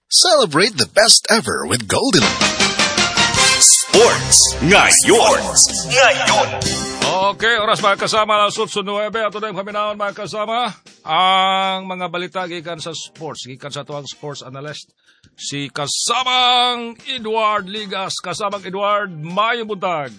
Celebrate the best ever with Golden. Sports ngayon. Okay, oras mga kasama na sutsun 9 at ito na yung paminaon mga kasama. Ang mga balita gikan sa sports, gikan sa tuwang sports analyst. Si kasamang Edward Ligas, kasamang Edward, mayong buntag.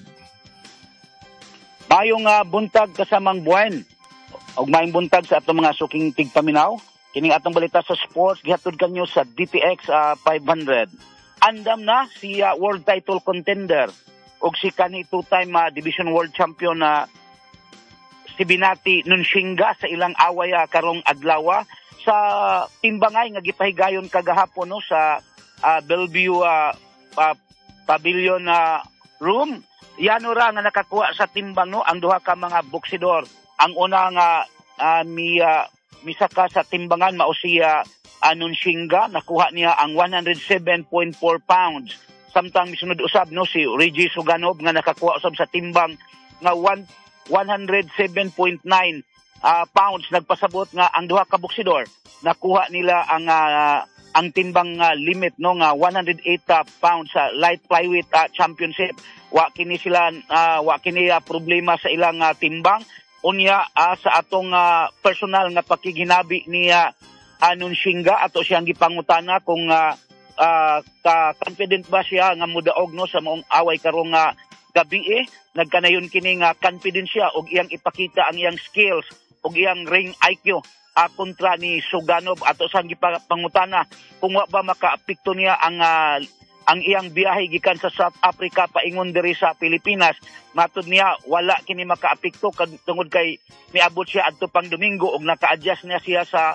Mayong buntag kasamang buwan. Og mayong buntag sa atong mga suking tigpaminaw. Kining atong balita sa sports, gihatod kanyo sa DTX 500. Andam na si world title contender og si kani two-time Division World Champion na si Binati Nunshinga sa ilang away karong adlaw sa timbangay nga gipahigayon kagahapon no sa Bellevue Pavilion room. Yano ra nga nakakuha sa timbang no ang duha ka mga boksidor. Ang una nga misaka sa timbangan mao siya Nunshinga, nakuha niya ang 107.4 pounds. Samtang misunod usab no si Reggie Suganov nga nakakuha usab sa timbang nga 107.9 pounds. Nagpasabot nga ang duha ka boksidor nakuha nila ang timbang limit no nga 108 pounds sa light flyweight championship. Wa kini problema sa ilang timbang. Unya sa atong personal nga pakiginabi ni Nunshinga ato siyang gipangutana kung confident ba siya nga mudaog no sa maong away karong gabi nagkanayon kini nga confident siya og iyang ipakita ang iyang skills og iyang ring IQ kontra ni Suganov. Ato siyang gipangutana kung wa ba makaapekto niya ang iyang biyahe gikan sa South Africa paingon diri sa Pilipinas. Matud niya wala kini makaapekto tungod kay miabot siya adto pang Domingo og naka-adjust niya siya sa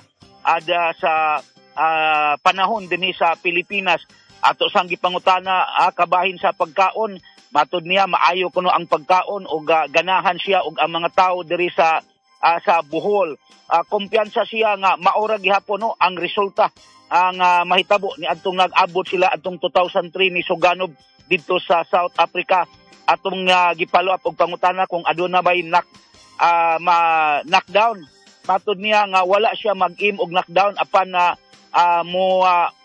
panahon dinhi sa Pilipinas. Ato sang gipangutana kabahin sa pagkaon. Matud niya maayo kuno ang pagkaon og ganahan siya og ang mga tawo diri sa Bohol. Kumpiyansa siya nga maura gihapon no ang resulta ang mahitabo ni adtong nag-abot sila adtong 2003 ni Suganov dito sa South Africa. Atong gipalo up og pangutana kung aduna bay knockdown. Matud niya nga wala siya mag-aim og knockdown apan mo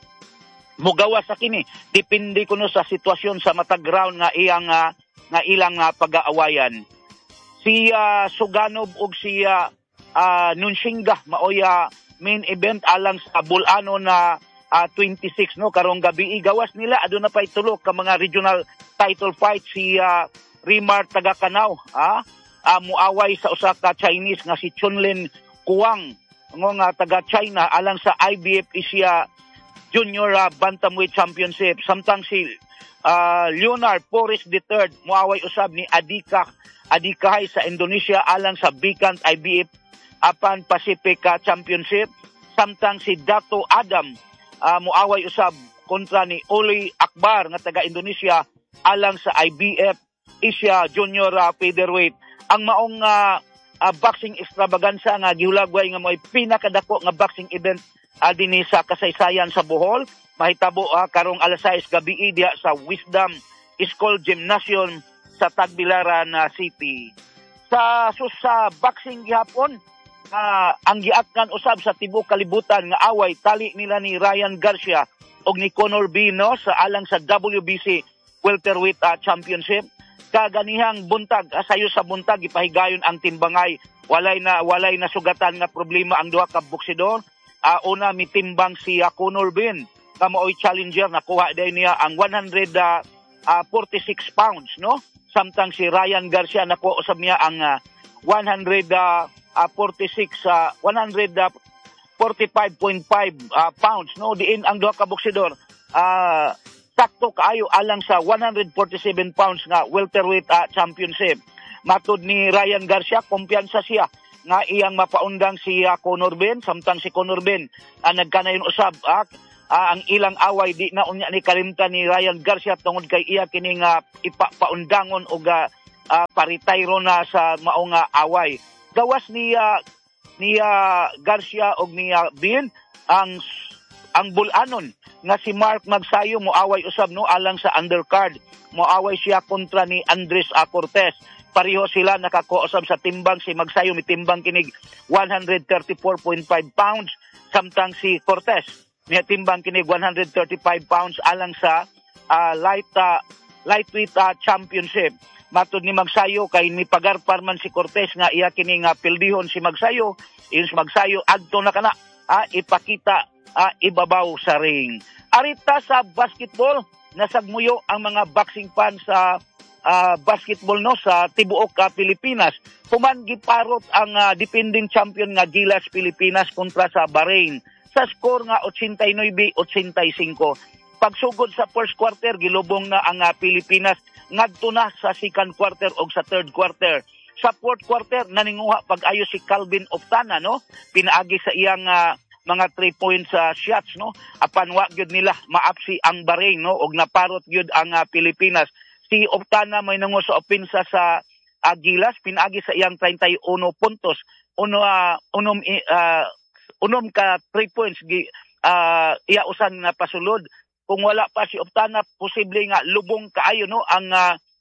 gawa sa kini. Depende kuno sa sitwasyon sa matag round nga ilang pag-aawayan. Si Suganov og si Nunshinga maoy main event alang sa Bulano na 26 no karong gabi. Gawas nila aduna pay tulo ka mga regional title fight. Si Rimar Tagakanaw muaway sa usa ka Chinese nga si Chunlin Kuang nga taga China alang sa IBF Asia Junior Bantamweight Championship. Samtang si Leonard Porres III muaway usab ni Adikahay sa Indonesia alang sa Bicant IBF Pan Pacific Championship. Samtang si Dato Adam muaway usab kontra ni Oli Akbar nga taga Indonesia alang sa IBF Asia Junior Featherweight. Ang maong boxing extravaganza nga gihulagway nga may pinakadako nga boxing event dinhi sa kasaysayan sa Bohol. Mahitabo karong alas 6 gabi diha sa Wisdom School Gymnasium sa Tagbilaran City. Sa boxing gihapon ang giatkan usab sa tibuok kalibutan nga away tali nila ni Ryan Garcia og ni Conor Bino sa alang sa WBC welterweight championship. Kaganihang buntag sayo sa buntag ipahigayon ang timbangay. Walay na sugatan nga problema ang duha ka boksidor. Una mitimbang si Conor Bin kamoy challenger nakuha day niya ang 146 pounds no. Samtang si Ryan Garcia nakuha usab niya ang 145.5 pounds no. Diin ang duha ka boksidor sakto kaayo alang sa 147 pounds nga welterweight championship. Matud ni Ryan Garcia kumpiyansa siya nga iyang mapaundang si Conor Ben. Samtang si Conor Ben nagkanayon usab ang ilang away di na unya ni kalimtan ni Ryan Garcia tungod kay iya kining ipaundangon og paritayro na sa maong away. Gawas ni Garcia og ni Bin ang bulanon nga si Mark Magsayo moaway usab no alang sa undercard. Moaway siya kontra ni Andres Cortez. Pareho sila nakakuha usab sa timbang. Si Magsayo mitimbang kinig 134.5 pounds samtang si Cortez niya timbang kini 135 pounds alang sa lightweight championship. Matod ni Magsayo kay ni pagarpar man si Cortez nga iya kini nga pildihon si Magsayo, iyon si Magsayo adto na kana ipakita ibabaw sa ring. Arita sa basketball, nasagmuyo ang mga boxing fans sa basketball no sa tibuok Pilipinas. Human giparot ang defending champion nga Gilas Pilipinas kontra sa Bahrain sa score nga 89-85. Pagsugod sa first quarter, gilubong na ang Pilipinas ngadto na sa second quarter o sa third quarter. Sa fourth quarter, naninguha pag-ayo si Calvin Oftana, no? Pinaagi sa iyang mga 3 points shots, no? Apan wa gyud nila maapsi ang Bahrain, no? Og naparot gyud ang Pilipinas. Si Oftana may nangu sa opensa sa Gilas, pinaagi sa iyang 31 puntos. Unom ka 3 points iya usan na pasulod. Kung wala pa si Oftana, posible nga lubong kaayo no ang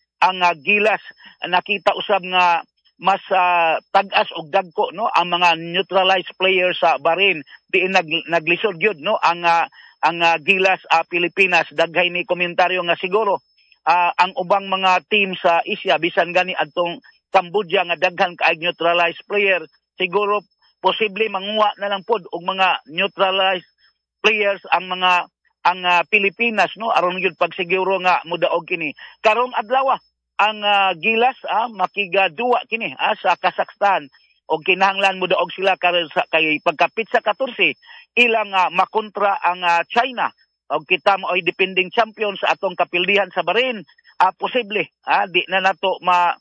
Gilas. Nakita usab nga mas tag-as og dagko no ang mga neutralized players sa Bahrain. Diin naglisod gyud no ang Gilas Pilipinas. Daghay ni komentaryo nga siguro ang ubang mga team sa Asia bisan gani adtong Cambodia nga daghan kaay neutralized player, siguro posible manguha na lang pod og mga neutralized players ang Pilipinas no aron gyud pagsiguro nga mudaog kini. Karong adlaw ang Gilas makigaduwa kini sa Kazakhstan og kinahanglan mudaog sila kay pagkapit sa 14 ilang makontra ang China. Og kita mo ay defending champion sa atong kapildihan sa Bahrain, posible di na nato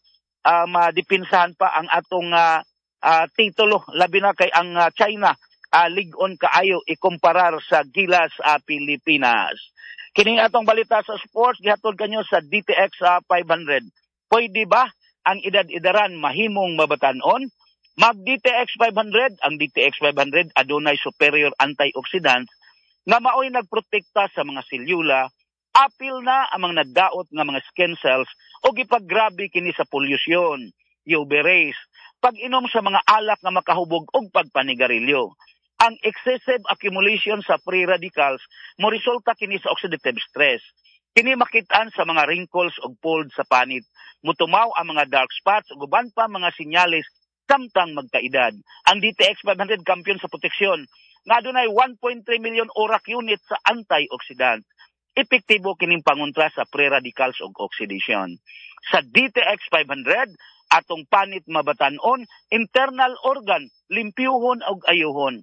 madipinsahan pa ang atong titulo labi na kay ang China lig-on kaayo ikumparar sa Gilas Pilipinas. Kining atong balita sa sports gihatod kanyo sa DTX 500. Pwede ba ang edad-edaran mahimong mabatan-on? Mag DTX 500, ang DTX 500 adunay superior antioxidants nga maoy nagprotekta sa mga selyula, apil na ang mga nagdaot nga mga skin cells o gipaggrabe kini sa pollution, UV rays, pag-inom sa mga alak nga makahubog og pagpanigarilyo. Ang excessive accumulation sa free radicals mo resulta kini sa oxidative stress. Kini makitaan sa mga wrinkles ug folds sa panit. Mutumaw ang mga dark spots ug uban pa mga senyales samtang magkaedad. Ang DTX 500 kampiyon sa proteksyon nga adunay 1.3 million ORAC unit sa antioxidant. Epektibo kining pangontra sa free radicals ug oxidation. Sa DTX 500 atong panit mabatan-on, internal organ limpyuhon ug ayuhon.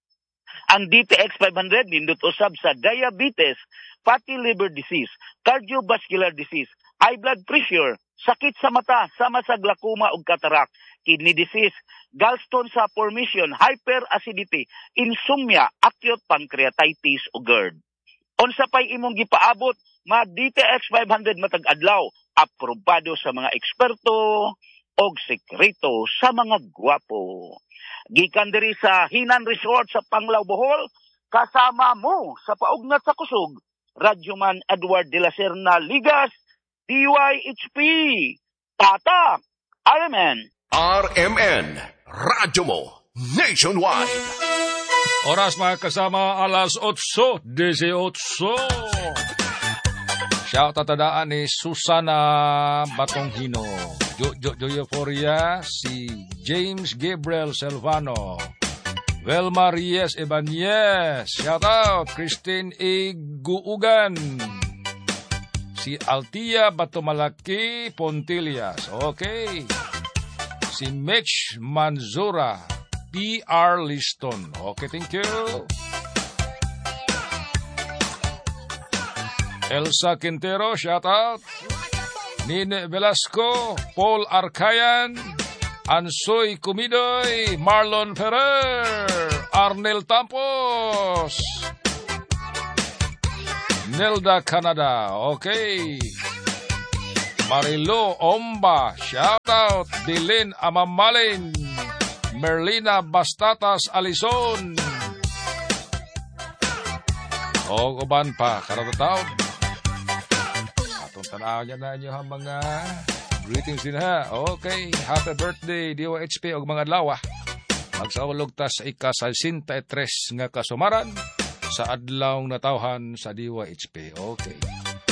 Ang DTX 500 nindot usab sa diabetes, fatty liver disease, cardiovascular disease, high blood pressure, sakit sa mata, sama sa glaucoma ug cataract, kidney disease, gallstone sa formation, hyperacidity, insomnia, acute pancreatitis ug GERD. Unsa pay imong gipaabot, DTX 500 matag adlaw, aprobado sa mga eksperto og sekreto sa mga gwapo. Gikan diri sa Hinan Resort sa Panglao, Bohol, kasama mo sa paugnat sa kusog, Radyoman Edward de la Serna Ligas, DYHP, Tatak, RMN. RMN, radyo mo, nationwide. Oras mga kasama, alas 8:18. Shout out tadaan ni Susana Batonghino, Jojo Euphoria, si James Gabriel Selvano, Velma Reyes Ibanez, shout out Christine Iguugan, si Altia Batomalaki Pontilias, okay, si Mitch Manzura, PR Liston, okay, thank you. Elsa Quintero, shout out. Nine Velasco, Paul Arcayan, Ansoy Cumidoy, Marlon Ferrer, Arnel Tampos, Nelda Canada, okay. Marilo Omba, shout out. Dilin Amamalin, Merlina Bastatas Alison, o uban pa, karatataw. Tanaw niya na inyo mga greetings din ha. Okay, happy birthday DOHP og mga adlaw. Magsaulog ta sa ika-63 nga kasumaran sa adlaw natawhan sa DYHP. Okay.